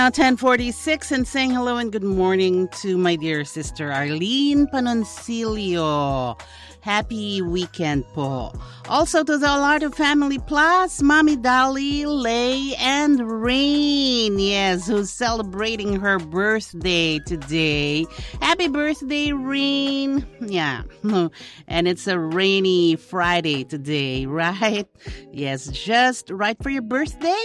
Now 10:46 and saying hello and good morning to my dear sister Arlene Panoncilio. Happy weekend po. Also to the Alardo Family Plus, Mommy Dolly, Lay, and Rain. Yes, who's celebrating her birthday today. Happy birthday, Rain. Yeah. And it's a rainy Friday today, right? Yes, just right for your birthday?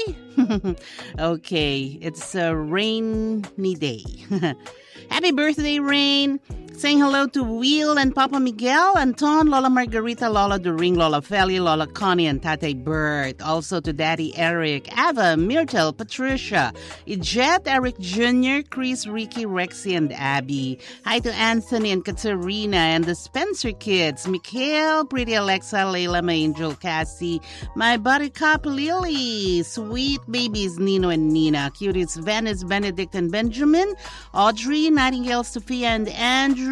Okay, it's a rainy day. Happy birthday, Rain. Saying hello to Will and Papa Miguel, Anton, Lola Margarita, Lola Doring, Lola Feli, Lola Connie, and Tate Bert. Also to Daddy Eric, Ava, Myrtle, Patricia, Ijet, Eric Jr., Chris, Ricky, Rexy, and Abby. Hi to Anthony and Katerina and the Spencer kids, Mikhail, Pretty Alexa, Layla, my angel Cassie, my buttercup Lily, sweet babies Nino and Nina, cuties Venice, Benedict, and Benjamin, Audrey, Nightingale, Sophia, and Andrew,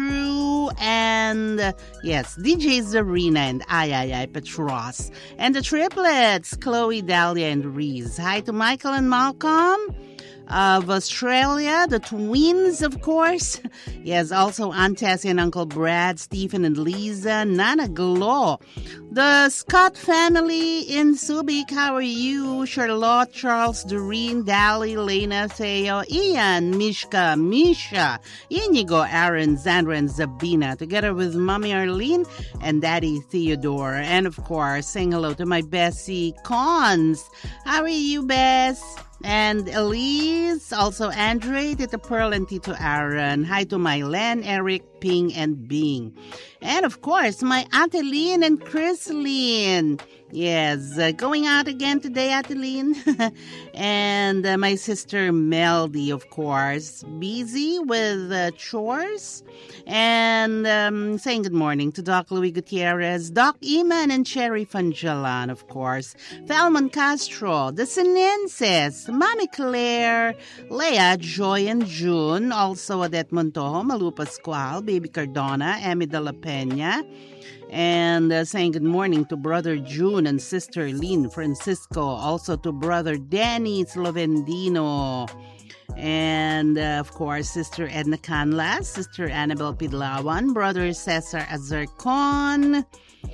and yes, DJ Zarina and Ay Petros, and the triplets, Chloe, Dahlia, and Reese. Hi to Michael and Malcolm of Australia, the twins, of course. Yes, also Aunt Tessie and Uncle Brad, Stephen and Lisa, Nana Glow, the Scott family in Subic. How are you? Charlotte, Charles, Doreen, Dally, Lena, Theo, Ian, Mishka, Misha, Inigo, Aaron, Zandra, and Zabina, together with Mommy Arlene and Daddy Theodore. And of course, saying hello to my Bessie Cons. How are you, Bess? And Elise, also Andre, Tito Pearl, and Tito Aaron. Hi to my Len, Eric, Ping, and Bing. And of course, my Auntie Lynn and Chris Lynn. Yes, going out again today, Auntie Lynn. And my sister Meldy, of course, busy with chores. And saying good morning to Doc Louis Gutierrez, Doc Iman, and Cherry Fanjalan, of course. Thelman Castro, the Sinenses, Mami Claire, Leah, Joy, and June. Also Odette Montojo, Malu Pascual, Baby Cardona, Emi de la Peña. And saying good morning to Brother June and Sister Lynn Francisco. Also to Brother Danny Slovendino. And, of course, Sister Edna Canlas, Sister Annabel Pidlawan, Brother Cesar Azarcon,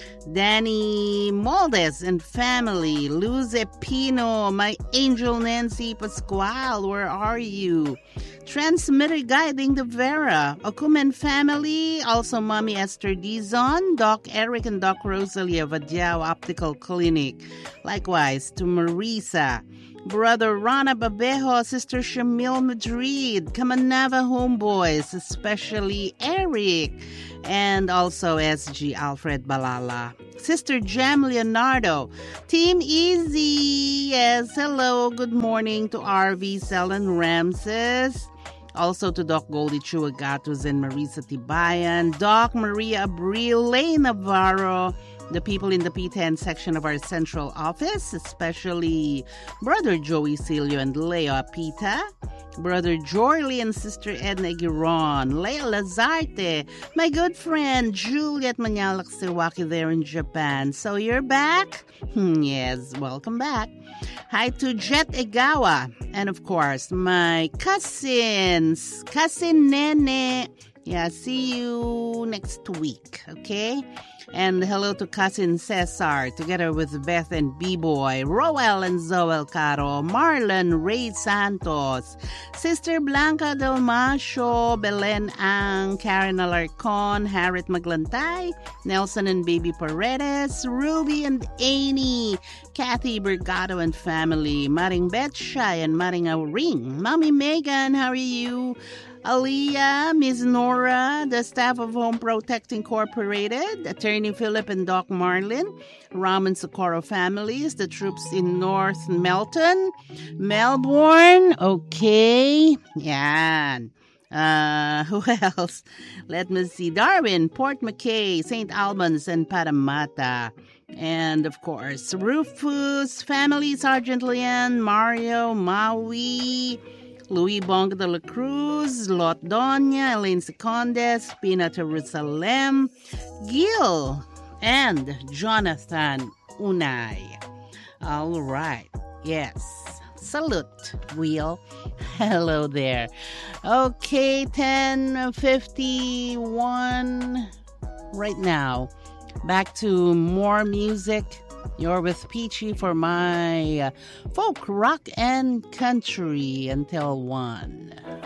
Danny Moldes and family, Luz Epino, my angel Nancy Pascual, where are you? Transmitter guiding the Vera, Okumen family, also Mommy Esther Dizon, Doc Eric and Doc Rosalie of Adiao Optical Clinic. Likewise to Marisa, Brother Rana Babejo, Sister Shamil Madrid, Kamanava Homeboys, especially Eric, and also SG Alfred Balala, Sister Jam Leonardo, Team Easy, yes, hello, good morning to RV Selen Ramses. Also to Doc Goldie Chuagatos and Marisa Tibayan, Doc Maria Abril, Lay Navarro, the people in the P10 section of our central office, especially Brother Joey Cilio and Leo Pita, Brother Jorley and Sister Edna Giron, Lea Lazarte, my good friend Juliet Manyalak Sewaki there in Japan. So you're back? Yes, welcome back. Hi to Jet Egawa, and of course, my cousins, Cousin Nene. Yeah, see you next week, okay? And hello to Cousin Cesar, together with Beth and B-Boy, Roel and Zoel Caro, Marlon Ray Santos, Sister Blanca Del Macho, Belen Ang, Karen Alarcon, Harriet Maglantay, Nelson and Baby Paredes, Ruby and Amy, Kathy Bergado and family, Maring Betshai and Maring Auring, Mommy Megan, how are you? Aliyah, Ms. Nora, the staff of Home Protect Incorporated, Attorney Philip and Doc Marlin, Ram and Socorro families, the troops in North Melton, Melbourne, okay, yan. Who else? Let me see. Darwin, Port McKay, St. Albans, and Parramatta. And, of course, Rufus, family, Sergeant Leanne, Mario, Maui, Louis Bonga de la Cruz, Lot Doña, Elaine Secondes, Pina Jerusalem, Gil, and Jonathan Unay. All right. Yes. Salute, Wheel. Hello there. Okay, 10:51 right now. Back to more music. You're with Peachy for my folk, rock, and country until 1.